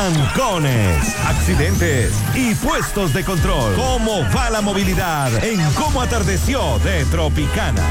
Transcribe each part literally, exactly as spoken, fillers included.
trancones, accidentes y puestos de control. ¿Cómo va la movilidad en Cómo Atardeció de Tropicana?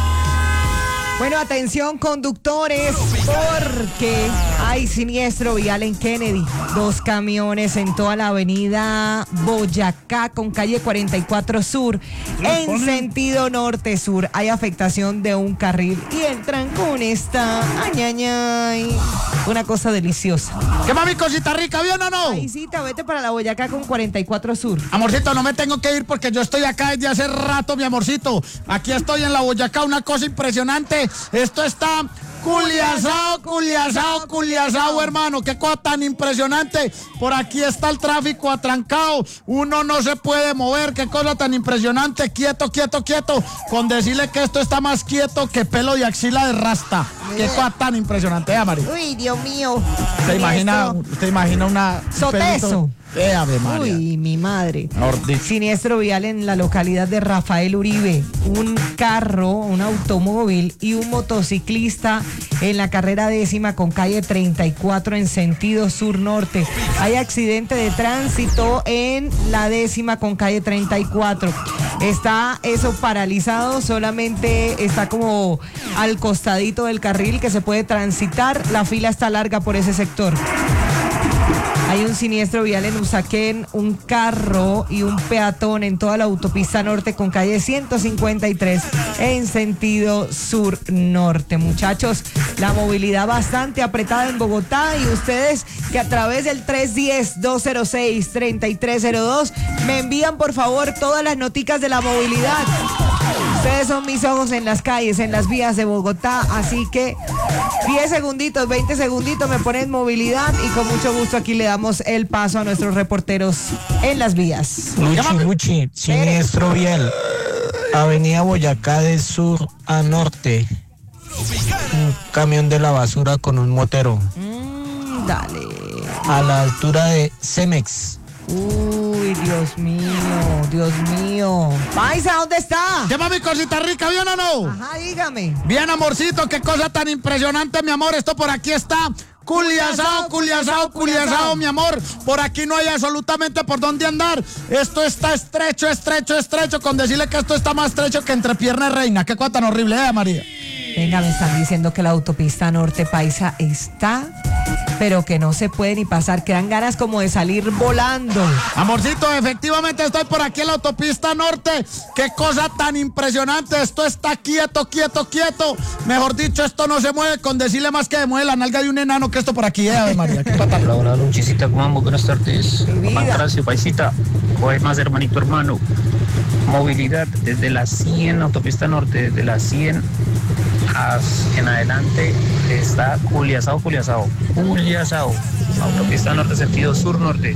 Bueno, atención conductores, porque hay siniestro vial en Kennedy. Dos camiones en toda la avenida Boyacá con calle cuarenta y cuatro Sur en sentido norte-sur. Hay afectación de un carril y el trancón está, ay, ay, ay, una cosa deliciosa. ¿Qué mami, cosita rica, bien o no? Paisita, vete para la Boyacá con cuarenta y cuatro Sur. Amorcito, no me tengo que ir porque yo estoy acá desde hace rato, mi amorcito. Aquí estoy en la Boyacá, una cosa impresionante. Esto está culiazao, culiazao, culiazao, hermano. Qué cosa tan impresionante. Por aquí está el tráfico atrancado. Uno no se puede mover. Qué cosa tan impresionante. Quieto, quieto, quieto. Con decirle que esto está más quieto que pelo de axila de rasta. Qué cosa tan impresionante, ¿eh, María? Uy, Dios mío. ¿Usted imagina, usted imagina una... Soteso. Eh, Ave María. Uy, mi madre. Siniestro vial en la localidad de Rafael Uribe. Un carro, un automóvil y un motociclista en la carrera décima con calle treinta y cuatro en sentido sur-norte. Hay accidente de tránsito en la décima con calle treinta y cuatro. Está eso paralizado, solamente está como al costadito del carril que se puede transitar. La fila está larga por ese sector. Hay un siniestro vial en Usaquén, un carro y un peatón en toda la autopista norte con calle ciento cincuenta y tres en sentido sur-norte. Muchachos, la movilidad bastante apretada en Bogotá y ustedes que a través del tres uno cero, dos cero seis, tres tres cero dos me envían por favor todas las noticas de la movilidad. Ustedes son mis ojos en las calles, en las vías de Bogotá, así que diez segunditos, veinte segunditos me ponen movilidad y con mucho gusto aquí le damos el paso a nuestros reporteros en las vías. Luchi, Luchi, siniestro vial, avenida Boyacá de sur a norte, un camión de la basura con un motero. Mm, dale. A la altura de Cemex. Uy, Dios mío, Dios mío. Paisa, ¿dónde está? ¿Qué mami, cosita rica, bien o no? Ajá, dígame. Bien, amorcito, qué cosa tan impresionante, mi amor. Esto por aquí está culiazao, culiazao, culiazao, mi amor. Por aquí no hay absolutamente por dónde andar. Esto está estrecho, estrecho, estrecho. Con decirle que esto está más estrecho que entre pierna y reina. Qué cosa tan horrible, ¿eh, María? Venga, me están diciendo que la autopista norte, paisa, está, pero que no se puede ni pasar, que dan ganas como de salir volando. Amorcito, efectivamente estoy por aquí en la autopista norte. Qué cosa tan impresionante. Esto está quieto, quieto, quieto. Mejor dicho, esto no se mueve. Con decirle más que de mueve la nalga de un enano que esto por aquí, ¿eh, María? ¿Qué pata? Hola, hola, Luchicita, ¿cómo vamos? Buenas tardes. Papá Gracio, paisita. Coge más, hermanito, hermano. Movilidad desde la cien, autopista norte, desde la cien en adelante está culiazao, culiazao, culiazao, autopista norte, sentido sur-norte.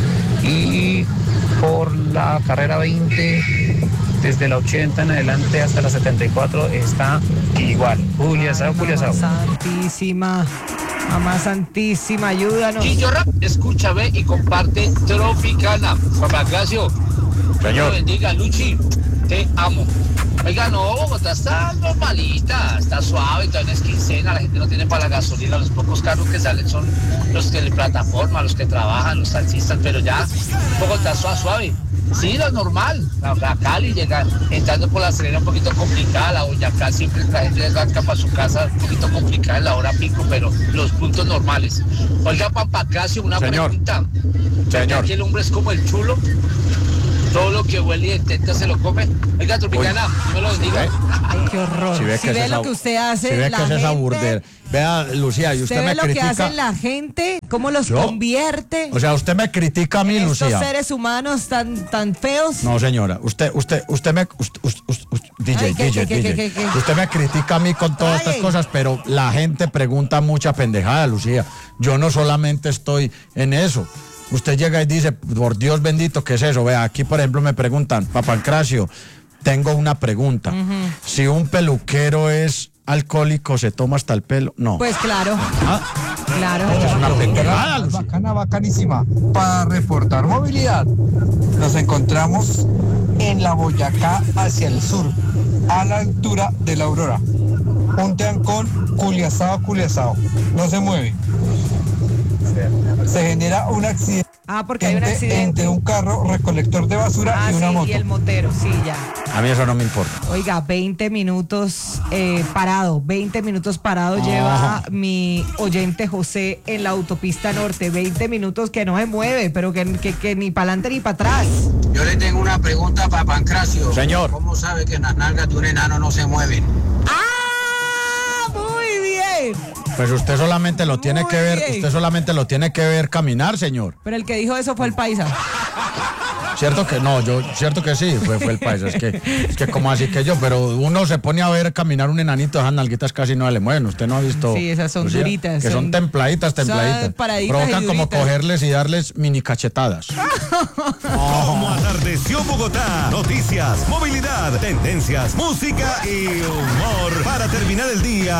Y por la carrera veinte, desde la ochenta en adelante hasta la setenta y cuatro, está igual, culiazao, culiazao. Santísima, mamá santísima, ayúdanos. Chillo Rap, escucha, ve y comparte Tropicana. Papá Gracio, Dios bendiga, Luchi, te amo. Oiga, no, Bogotá está normalita, está suave, todavía es quincena, la gente no tiene para la gasolina, los pocos carros que salen son los que de plataforma, los que trabajan, los taxistas, pero ya Bogotá está suave. Sí, lo normal, la Cali llega entrando por la Serena un poquito complicada, la Boyacá siempre la gente arranca para su casa un poquito complicada en la hora pico, pero los puntos normales. Oiga, Papacasio, una Señor. pregunta. Señor. Aquí el hombre es como el chulo. Todo lo que huele y intenta se lo come. Oiga, Tropicana, no me lo bendiga. Ay, qué horror. Si ve, si que ve es lo esa, que usted hace, si ve la que es esa gente, burdel. Vea, Lucía, y usted, usted me ve lo critica. que hace la gente, cómo los ¿Yo? convierte. O sea, usted me critica a mí, estos Lucía. seres humanos tan, tan feos. No, señora, usted, usted, usted me, usted, usted, usted, D J, Ay, ¿qué, D J, qué, D J. qué, qué, qué? Usted me critica a mí con todas Ay. estas cosas, pero la gente pregunta mucha pendejada, Lucía. Yo no solamente estoy en eso. Usted llega y dice, por Dios bendito, ¿qué es eso? Vea, aquí por ejemplo me preguntan, Papancracio, tengo una pregunta. Uh-huh. Si un peluquero es alcohólico, ¿se toma hasta el pelo? No. Pues claro. ¿Ah? Claro. Es una pendejada, Lucía. Bacana, bacanísima. Para reportar movilidad, nos encontramos en la Boyacá hacia el sur, a la altura de la Aurora. Un trancón culiazao, culiazao. No se mueve. se genera un accidente. Ah, porque hay un accidente. Entre un carro recolector de basura ah, y una sí, moto. Y el motero, sí, ya. A mí eso no me importa. Oiga, veinte minutos eh, parado, veinte minutos parado oh. lleva mi oyente José en la autopista norte, veinte minutos que no se mueve, pero que, que, que ni para adelante ni para atrás. Yo le tengo una pregunta para Pancracio. Señor. ¿Cómo sabe que las nalgas de un enano no se mueven? ¡Ah! Muy bien. Pues usted solamente lo tiene Muy que ver, bien. usted solamente lo tiene que ver caminar, señor. Pero el que dijo eso fue el paisa. Cierto que no, yo, cierto que sí, fue, fue el paisa, es que, es que como así que yo, pero uno se pone a ver caminar un enanito, esas nalguitas casi no se le mueven, usted no ha visto. Sí, esas son Lucía, duritas. Que son, son templaditas, templaditas. Provocan como cogerles y darles mini cachetadas. Como atardeció Bogotá, noticias, movilidad, tendencias, música y humor para terminar el día.